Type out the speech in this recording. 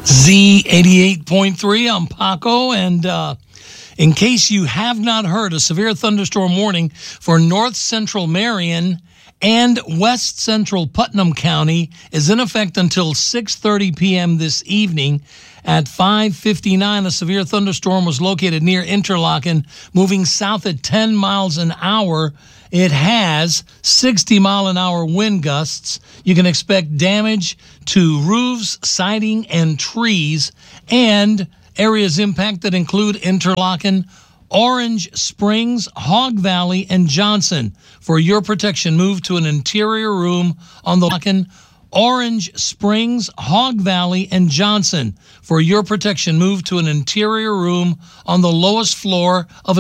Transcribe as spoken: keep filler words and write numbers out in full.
Z eighty-eight point three, I'm Paco, and uh, in case you have not heard, a severe thunderstorm warning for north central Marion and west central Putnam County is in effect until six thirty p.m. this evening. At five fifty-nine, a severe thunderstorm was located near Interlaken, moving south at ten miles an hour. It has sixty mile an hour wind gusts. You can expect damage to roofs, siding, and trees, and areas impacted include Interlaken, Orange Springs, Hog Valley, and Johnson. For your protection, move to an interior room on the Interlaken, Orange Springs, Hog Valley, and Johnson. For your protection, move to an interior room on the lowest floor of a